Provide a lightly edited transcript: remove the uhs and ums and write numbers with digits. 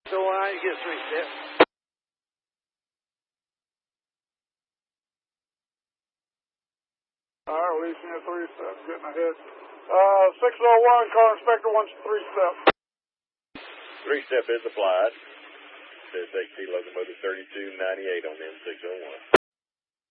So I get 3 steps. All right, releasing at 3 steps, getting ahead. 601, car inspector wants 3 steps. 3 step is applied. Says XT locomotive 3298 on M601.